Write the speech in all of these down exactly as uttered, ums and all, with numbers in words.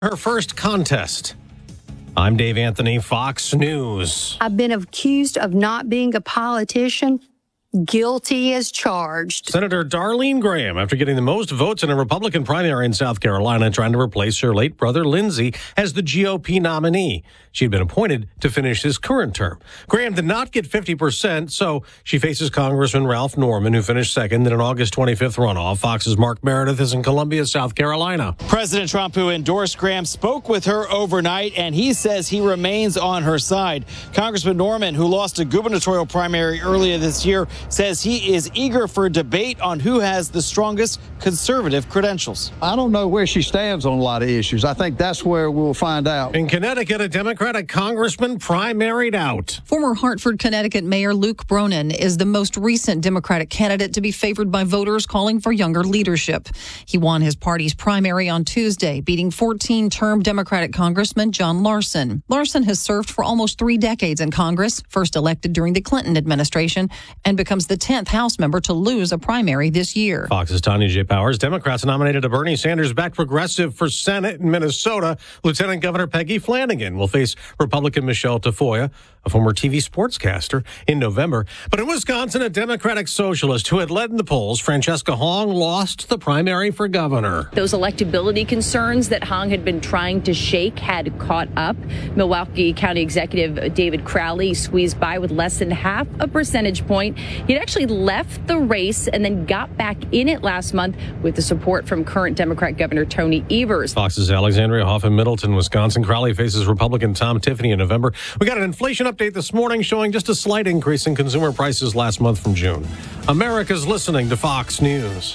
Her first contest. I'm Dave Anthony, Fox News. I've been accused of not being a politician. Guilty as charged. Senator Darlene Graham, after getting the most votes in a Republican primary in South Carolina, trying to replace her late brother Lindsey as the G O P nominee. She had been appointed to finish his current term. Graham did not get fifty percent, so she faces Congressman Ralph Norman, who finished second in an August twenty-fifth runoff. Fox's Mark Meredith is in Columbia, South Carolina. President Trump, who endorsed Graham, spoke with her overnight, and he says he remains on her side. Congressman Norman, who lost a gubernatorial primary earlier this year, says he is eager for debate on who has the strongest conservative credentials. I don't know where she stands on a lot of issues. I think that's where we'll find out. In Connecticut, a Democratic congressman primaried out. Former Hartford, Connecticut Mayor Luke Bronin is the most recent Democratic candidate to be favored by voters calling for younger leadership. He won his party's primary on Tuesday, beating fourteen-term Democratic Congressman John Larson. Larson has served for almost three decades in Congress, first elected during the Clinton administration, and becomes the tenth House member to lose a primary this year. Fox's Tanya J. Powers. Democrats nominated a Bernie Sanders-backed progressive for Senate in Minnesota. Lieutenant Governor Peggy Flanagan will face Republican Michelle Tafoya, a former T V sportscaster, in November. But in Wisconsin, a Democratic socialist who had led in the polls, Francesca Hong, lost the primary for governor. Those electability concerns that Hong had been trying to shake had caught up. Milwaukee County Executive David Crowley squeezed by with less than half a percentage point. He'd actually left the race and then got back in it last month with the support from current Democrat Governor Tony Evers. Fox's Alexandria Hoff in Middleton, Wisconsin. Crowley faces Republican Tom Tiffany in November. We got an inflation update this morning showing just a slight increase in consumer prices last month from June. America's listening to Fox News.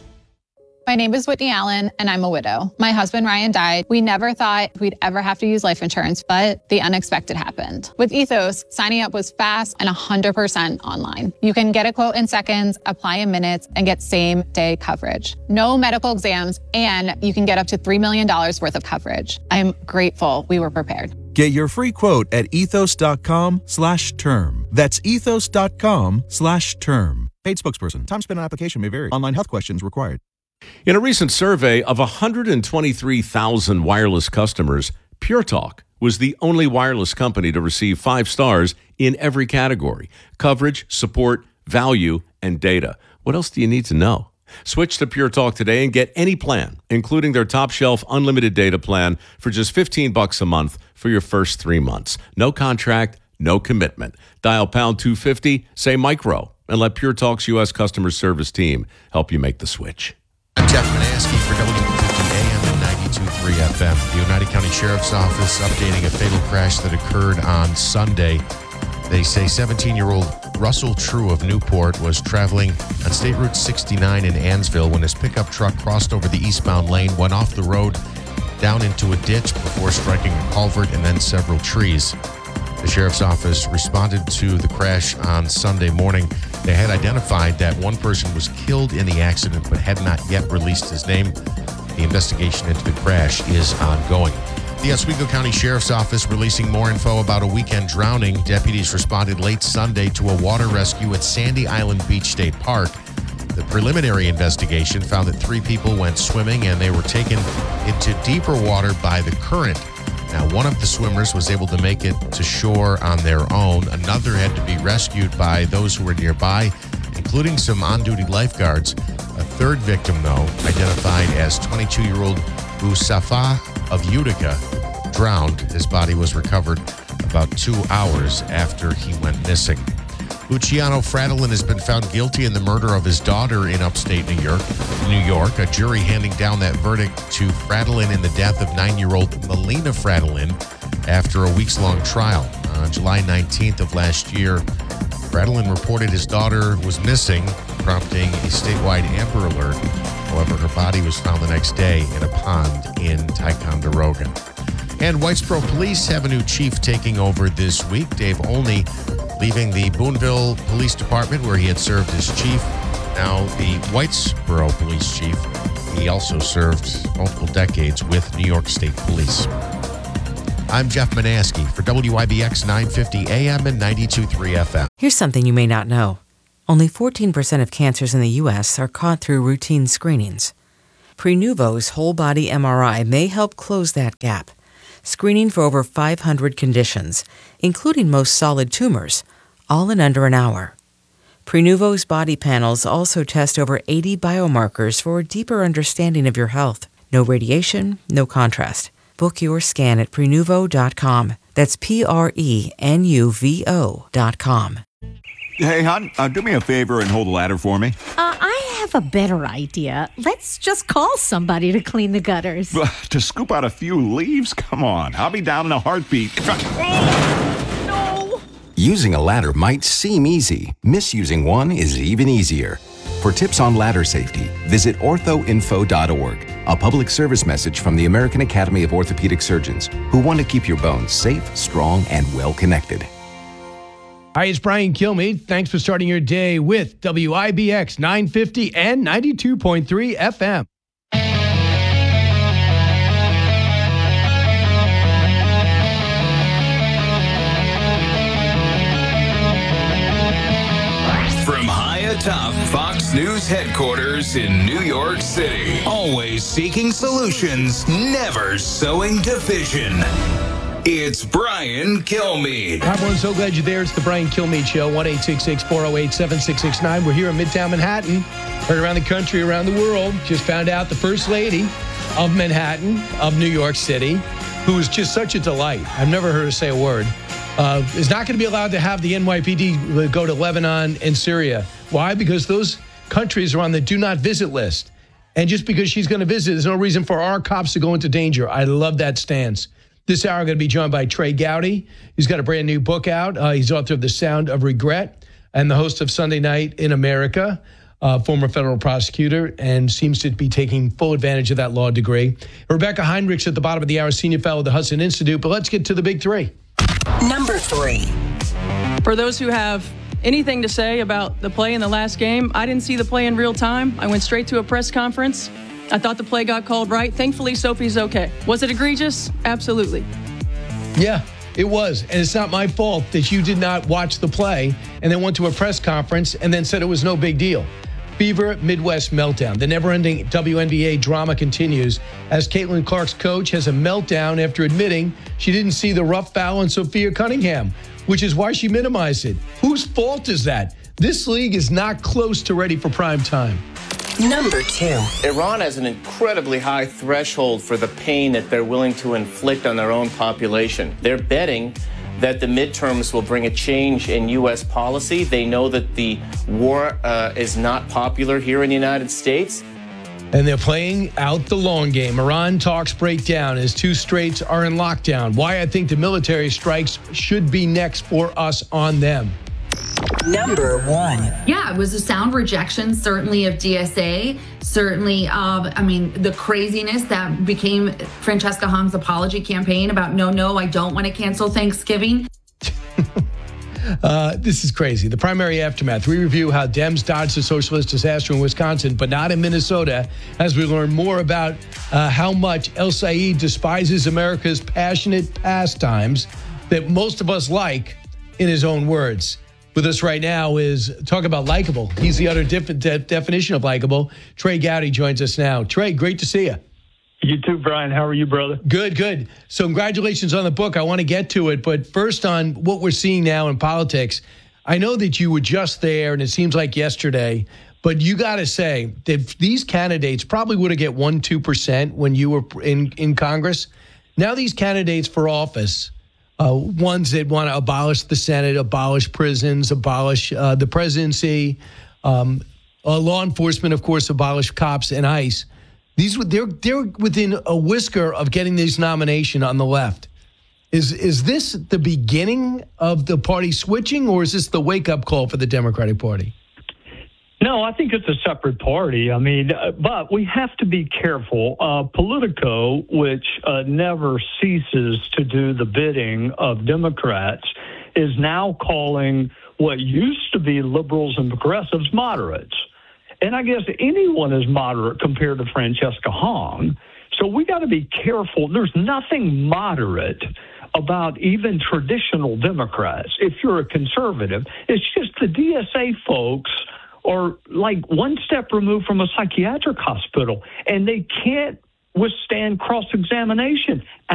My name is Whitney Allen, and I'm a widow. My husband, Ryan, died. We never thought we'd ever have to use life insurance, but the unexpected happened. With Ethos, signing up was fast and one hundred percent online. You can get a quote in seconds, apply in minutes, and get same-day coverage. No medical exams, and you can get up to three million dollars worth of coverage. I'm grateful we were prepared. Get your free quote at ethos.com slash term. That's ethos.com slash term. Paid spokesperson. Time spent on application may vary. Online health questions required. In a recent survey of one hundred twenty-three thousand wireless customers, Pure Talk was the only wireless company to receive five stars in every category: coverage, support, value, and data. What else do you need to know? Switch to Pure Talk today and get any plan, including their top shelf unlimited data plan, for just fifteen bucks a month for your first three months. No contract, no commitment. Dial pound two fifty, say micro, and let Pure Talk's U S customer service team help you make the switch. I'm Jeff Manaski for W fifty A M and ninety-two point three F M. The United County Sheriff's Office updating a fatal crash that occurred on Sunday. They say seventeen-year-old Russell True of Newport was traveling on State Route sixty-nine in Ansville when his pickup truck crossed over the eastbound lane, went off the road down into a ditch before striking a culvert and then several trees. The Sheriff's Office responded to the crash on Sunday morning. They had identified that one person was killed in the accident but had not yet released his name. The investigation into the crash is ongoing. The Oswego County Sheriff's Office releasing more info about a weekend drowning. Deputies responded late Sunday to a water rescue at Sandy Island Beach State Park. The preliminary investigation found that three people went swimming and they were taken into deeper water by the current. Now, one of the swimmers was able to make it to shore on their own. Another had to be rescued by those who were nearby, including some on-duty lifeguards. A third victim, though, identified as twenty-two-year-old Mustafa of Utica, drowned. His body was recovered about two hours after he went missing. Luciano Fradolin has been found guilty in the murder of his daughter in upstate New York. New York, a jury handing down that verdict to Fradolin in the death of nine-year-old Melina Fradolin after a weeks-long trial. On July nineteenth of last year, Fradolin reported his daughter was missing, prompting a statewide Amber Alert. However, her body was found the next day in a pond in Ticonderoga. And Whitesboro Police have a new chief taking over this week. Dave Olney leaving the Boonville Police Department, where he had served as chief. Now the Whitesboro Police Chief. He also served multiple decades with New York State Police. I'm Jeff Manaski for W I B X nine fifty A M and ninety-two point three F M. Here's something you may not know. Only fourteen percent of cancers in the U S are caught through routine screenings. Prenuvo's whole-body M R I may help close that gap, screening for over five hundred conditions, including most solid tumors, all in under an hour. Prenuvo's body panels also test over eighty biomarkers for a deeper understanding of your health. No radiation, no contrast. Book your scan at Prenuvo dot com. That's P R E N U V O dot com. Hey, hon, uh, do me a favor and hold the ladder for me. Uh, I have a better idea. Let's just call somebody to clean the gutters. Uh, to scoop out a few leaves? Come on, I'll be down in a heartbeat. No! Using a ladder might seem easy. Misusing one is even easier. For tips on ladder safety, visit ortho info dot org, a public service message from the American Academy of Orthopedic Surgeons, who want to keep your bones safe, strong, and well-connected. Hi, it's Brian Kilmeade. Thanks for starting your day with W I B X nine fifty and ninety-two point three F M. From high atop Fox News headquarters in New York City, always seeking solutions, never sowing division. It's Brian Kilmeade. Hi, everyone. So glad you're there. It's the Brian Kilmeade Show, one eight six six, four oh eight, seven six six nine. We're here in Midtown Manhattan, heard around the country, around the world. Just found out the First Lady of Manhattan, of New York City, who is just such a delight. I've never heard her say a word. Uh, is not going to be allowed to have the N Y P D go to Lebanon and Syria. Why? Because those countries are on the do not visit list. And just because she's going to visit, there's no reason for our cops to go into danger. I love that stance. This hour, I'm going to be joined by Trey Gowdy. He's got a brand new book out. Uh, he's author of The Sound of Regret and the host of Sunday Night in America, uh, former federal prosecutor, and seems to be taking full advantage of that law degree. Rebecca Heinrichs at the bottom of the hour, senior fellow at the Hudson Institute. But let's get to the big three. Number three. For those who have anything to say about the play in the last game, I didn't see the play in real time. I went straight to a press conference. I thought the play got called right. Thankfully, Sophie's okay. Was it egregious? Absolutely. Yeah, it was. And it's not my fault that you did not watch the play and then went to a press conference and then said it was no big deal. Fever Midwest meltdown. The never-ending W N B A drama continues as Caitlin Clark's coach has a meltdown after admitting she didn't see the rough foul on Sophia Cunningham, which is why she minimized it. Whose fault is that? This league is not close to ready for prime time. Number two. Iran has an incredibly high threshold for the pain that they're willing to inflict on their own population. They're betting that the midterms will bring a change in U S policy. They know that the war uh, is not popular here in the United States. And they're playing out the long game. Iran talks break down as two straits are in lockdown. Why I think the military strikes should be next for us on them. Number one. Yeah, it was a sound rejection, certainly of D S A, certainly of, I mean, the craziness that became Francesca Hong's apology campaign about, no, no, I don't want to cancel Thanksgiving. uh, this is crazy. The primary aftermath. We review how Dems dodged the socialist disaster in Wisconsin, but not in Minnesota, as we learn more about uh, how much El Said despises America's passionate pastimes that most of us like, in his own words. With us right now is talk about likable. He's the other def- de- definition of likable. Trey Gowdy joins us now. Trey, great to see you. You too, Brian. How are you, brother? Good, good. So congratulations on the book. I want to get to it. But first on what we're seeing now in politics. I know that you were just there, and it seems like yesterday. But you got to say that these candidates probably would have get one, two percent when you were in, in Congress. Now these candidates for office, Uh, ones that want to abolish the Senate, abolish prisons, abolish uh, the presidency, um, uh, law enforcement, of course, abolish cops and ICE. These they're they're within a whisker of getting this nomination on the left. Is is this the beginning of the party switching, or is this the wake up call for the Democratic Party? No, I think it's a separate party. I mean, uh, but we have to be careful. Uh, Politico, which uh, never ceases to do the bidding of Democrats, is now calling what used to be liberals and progressives moderates. And I guess anyone is moderate compared to Francesca Hong. So we got to be careful. There's nothing moderate about even traditional Democrats. If you're a conservative, it's just the D S A folks are like one step removed from a psychiatric hospital, and they can't withstand cross-examination.